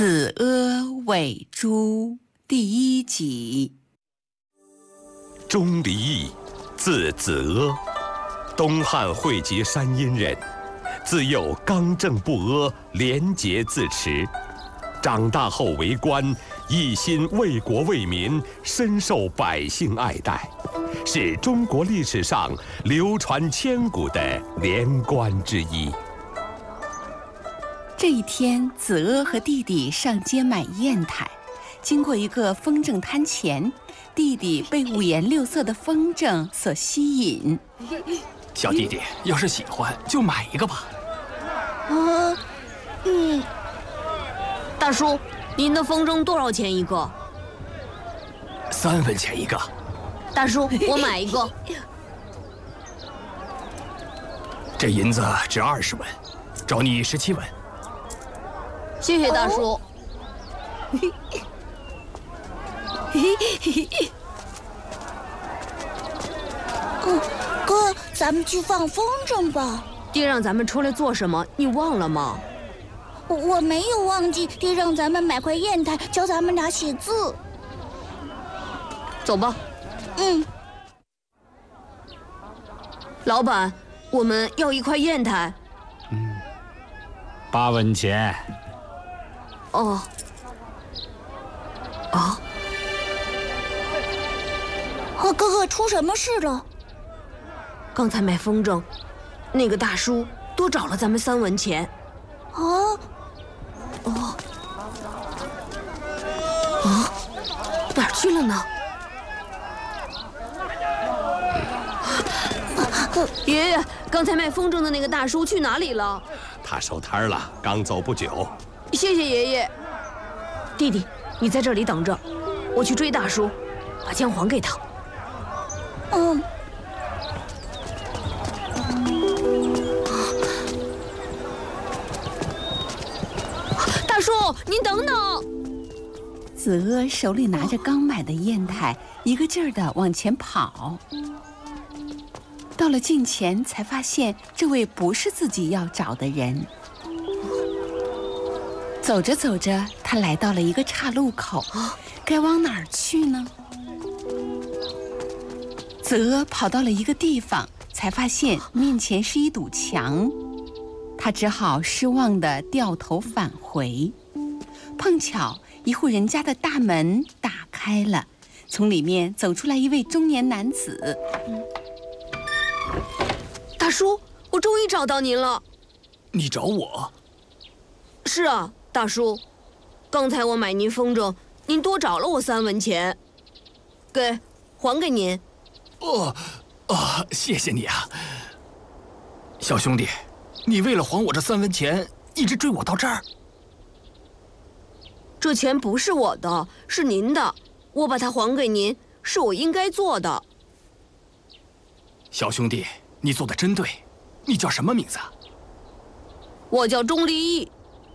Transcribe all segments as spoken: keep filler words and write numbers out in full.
子阿尾诸第一集。 钟离义，字子阿，东汉会稽山阴人，自幼刚正不阿，廉洁自持。长大后为官，一心为国为民，深受百姓爱戴，是中国历史上流传千古的廉官之一。 这一天，子阿和弟弟上街买砚台，经过一个风筝摊前，弟弟被五颜六色的风筝所吸引。 小弟弟，要是喜欢就买一个吧。 啊，嗯， 大叔，您的风筝多少钱一个？ 三文钱一个。 大叔，我买一个。 这银子值二十文，找你十七文。 谢谢大叔。哦哥哥，咱们去放风筝吧。 爹让咱们出来做什么？你忘了吗？ 我我没有忘记，爹让咱们买块砚台，教咱们俩写字。 走吧。 嗯。 老板，我们要一块砚台。 嗯，八文钱。 哦。啊。 哦，哥哥，出什么事了？ 刚才买风筝，那个大叔多找了咱们三文钱。 哦。 哦。啊，哪儿去了呢？爷爷，刚才卖风筝的那个大叔去哪里了？ 他收摊了，刚走不久。 谢谢爷爷。弟弟，你在这里等着，我去追大叔，把钱还给他。 嗯。 大叔，您等等！ 子阿手里拿着刚买的砚台，一个劲儿地往前跑。到了近前，才发现这位不是自己要找的人。走着走着，他来到了一个岔路口，该往哪儿去呢？子阿跑到了一个地方，才发现面前是一堵墙，他只好失望地掉头返回。碰巧一户人家的大门打开了，从里面走出来一位中年男子。 大叔，我终于找到您了。 你找我？ 是啊，大叔，刚才我买您风筝，您多找了我三文钱，给，还给您。 哦，哦，谢谢你啊，小兄弟，你为了还我这三文钱，一直追我到这儿。 这钱不是我的，是您的，我把它还给您，是我应该做的。 小兄弟，你做的真对。你叫什么名字啊？ 我叫钟离义。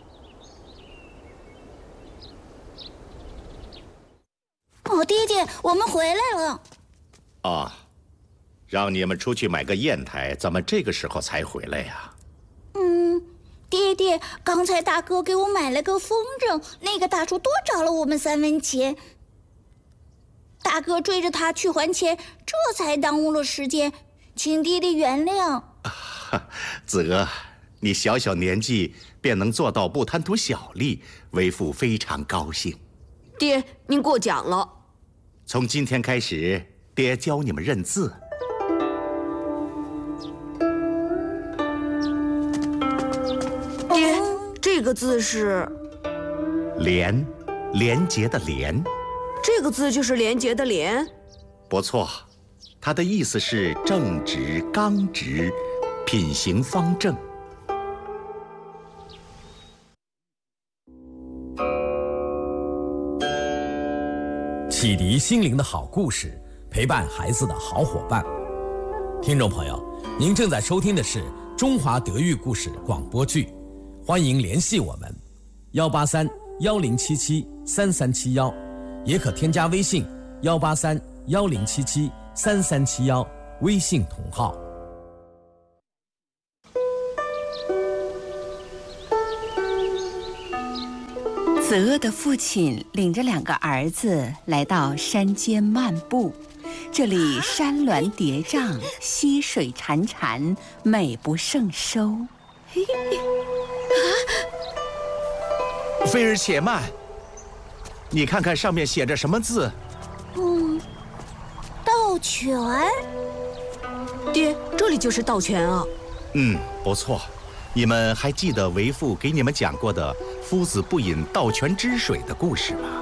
哦，爹爹，我们回来了。 哦，让你们出去买个砚台，怎么这个时候才回来呀？ 嗯，爹爹，刚才大哥给我买了个风筝，那个大叔多找了我们三文钱。大哥追着他去还钱，这才耽误了时间，请爹爹原谅。 子阿，你小小年纪便能做到不贪图小利，为父非常高兴。 爹，您过奖了。 从今天开始，爹教你们认字。 爹，这个字是廉，廉洁的廉。 这个字就是廉洁的廉。 不错，它的意思是正直、刚直，品行方正。 启迪心灵的好故事，陪伴孩子的好伙伴。听众朋友，您正在收听的是中华德育故事广播剧，欢迎联系我们幺八三幺零七七三三七幺，也可添加微信幺八三幺零七七三三七幺，微信同号。 子阿的父亲领着两个儿子来到山间漫步，这里山峦叠嶂，溪水潺潺，美不胜收。 菲儿，且慢！你看看上面写着什么字？ 嗯，盗泉。 爹，这里就是盗泉啊。 嗯，不错。你们还记得为父给你们讲过的夫子不饮盗泉之水的故事吗？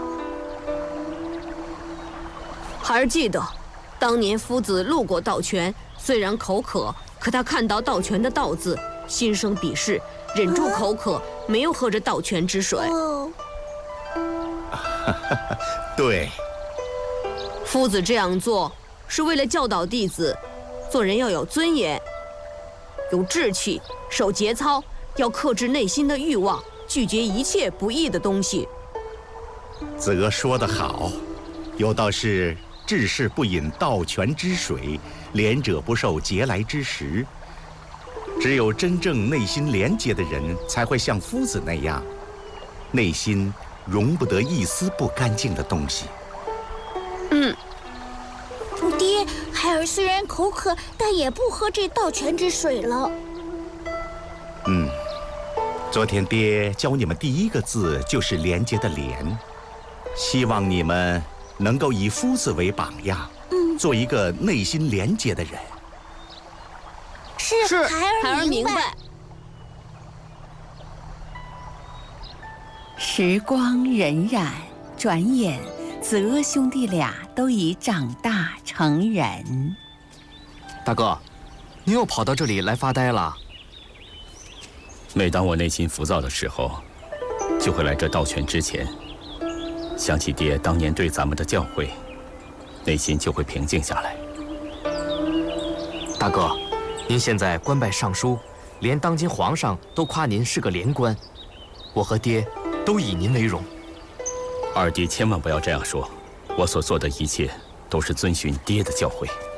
孩儿记得，当年夫子路过盗泉，虽然口渴，可他看到盗泉的盗字，心生鄙视，忍住口渴，没有喝这盗泉之水。 哦， 对， 夫子这样做是为了教导弟子，做人要有尊严，有志气，守节操，要克制内心的欲望，拒绝一切不义的东西。 子阿说得好，有道是治世不饮盗泉之水，廉者不受嗟来之食。只有真正内心廉洁的人，才会像夫子那样，内心容不得一丝不干净的东西。 嗯， 爹，孩儿虽然口渴，但也不喝这盗泉之水了。 嗯，昨天爹教你们第一个字就是廉洁的廉，希望你们能够以夫子为榜样，嗯，做一个内心廉洁的人。 是， 是， 孩儿明白。 时光荏苒，转眼子阿兄弟俩都已长大成人。 大哥，你又跑到这里来发呆了？ 每当我内心浮躁的时候，就会来这盗泉之前，想起爹当年对咱们的教诲，内心就会平静下来。 大哥，您现在官拜尚书，连当今皇上都夸您是个廉官，我和爹都以您为荣。 二弟千万不要这样说，我所做的一切都是遵循爹的教诲。